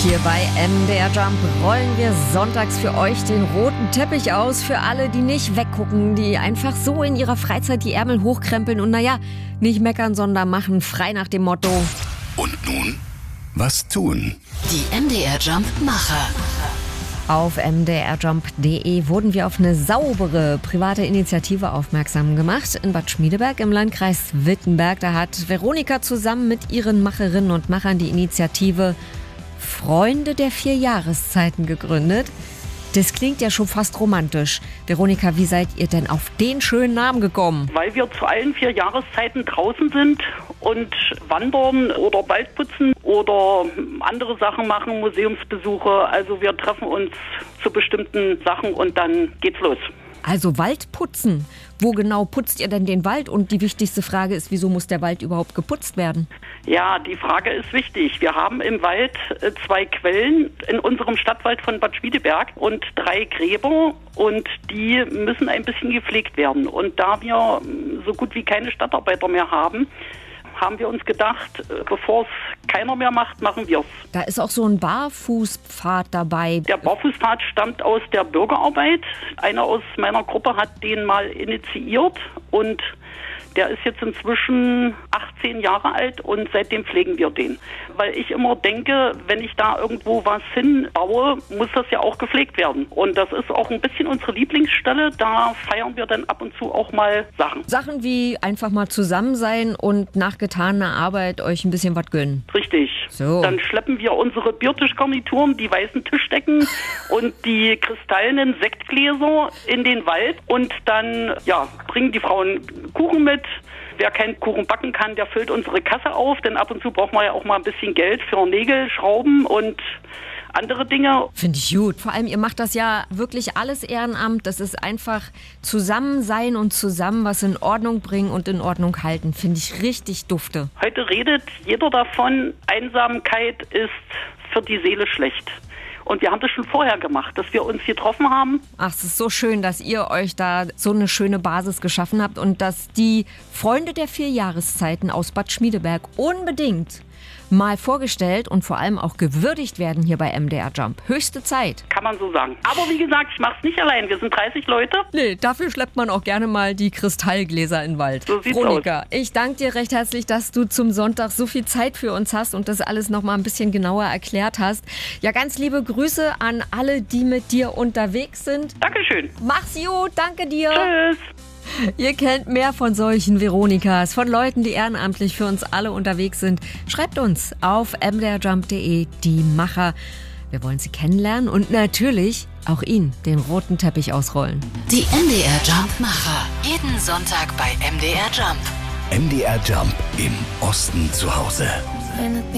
Hier bei MDR Jump rollen wir sonntags für euch den roten Teppich aus. Für alle, die nicht weggucken, die einfach so in ihrer Freizeit die Ärmel hochkrempeln und nicht meckern, sondern machen, frei nach dem Motto. Und nun, was tun? Die MDR Jump Macher. Auf mdrjump.de wurden wir auf eine saubere private Initiative aufmerksam gemacht. In Bad Schmiedeberg im Landkreis Wittenberg. Da hat Veronika zusammen mit ihren Macherinnen und Machern die Initiative Freunde der 4 Jahreszeiten gegründet. Das klingt ja schon fast romantisch. Veronika, wie seid ihr denn auf den schönen Namen gekommen? Weil wir zu allen 4 Jahreszeiten draußen sind und wandern oder Wald putzen oder andere Sachen machen, Museumsbesuche. Also wir treffen uns zu bestimmten Sachen und dann geht's los. Also Wald putzen. Wo genau putzt ihr denn den Wald? Und die wichtigste Frage ist, wieso muss der Wald überhaupt geputzt werden? Ja, die Frage ist wichtig. Wir haben im Wald 2 Quellen in unserem Stadtwald von Bad Schmiedeberg und 3 Gräber und die müssen ein bisschen gepflegt werden. Und da wir so gut wie keine Stadtarbeiter mehr haben wir uns gedacht, bevor es keiner mehr macht, machen wir es. Da ist auch so ein Barfußpfad dabei. Der Barfußpfad stammt aus der Bürgerarbeit. Einer aus meiner Gruppe hat den mal initiiert und der ist jetzt inzwischen 18 Jahre alt und seitdem pflegen wir den. Weil ich immer denke, wenn ich da irgendwo was hinbaue, muss das ja auch gepflegt werden. Und das ist auch ein bisschen unsere Lieblingsstelle. Da feiern wir dann ab und zu auch mal Sachen. Sachen wie einfach mal zusammen sein und nach getaner Arbeit euch ein bisschen was gönnen. Richtig. So. Dann schleppen wir unsere Biertischgarnituren, die weißen Tischdecken und die kristallenen Sektgläser in den Wald. Und dann bringen die Frauen Kuchen mit. Wer keinen Kuchen backen kann, der füllt unsere Kasse auf, denn ab und zu braucht man ja auch mal ein bisschen Geld für Nägel, Schrauben und andere Dinge. Finde ich gut. Vor allem, ihr macht das ja wirklich alles Ehrenamt. Das ist einfach zusammen sein und zusammen was in Ordnung bringen und in Ordnung halten. Finde ich richtig dufte. Heute redet jeder davon, Einsamkeit ist für die Seele schlecht. Und wir haben das schon vorher gemacht, dass wir uns getroffen haben. Ach, es ist so schön, dass ihr euch da so eine schöne Basis geschaffen habt und dass die Freunde der 4 Jahreszeiten aus Bad Schmiedeberg unbedingt mal vorgestellt und vor allem auch gewürdigt werden hier bei MDR Jump. Höchste Zeit. Kann man so sagen. Aber wie gesagt, ich mache es nicht allein. Wir sind 30 Leute. Nee, dafür schleppt man auch gerne mal die Kristallgläser in den Wald. So sieht's Veronika, aus. Ich danke dir recht herzlich, dass du zum Sonntag so viel Zeit für uns hast und das alles noch mal ein bisschen genauer erklärt hast. Ja, ganz liebe Grüße an alle, die mit dir unterwegs sind. Dankeschön. Mach's gut, danke dir. Tschüss. Ihr kennt mehr von solchen Veronikas, von Leuten, die ehrenamtlich für uns alle unterwegs sind. Schreibt uns auf mdrjump.de, die Macher. Wir wollen sie kennenlernen und natürlich auch ihnen den roten Teppich ausrollen. Die MDR Jump Macher. Jeden Sonntag bei MDR Jump. MDR Jump im Osten zu Hause.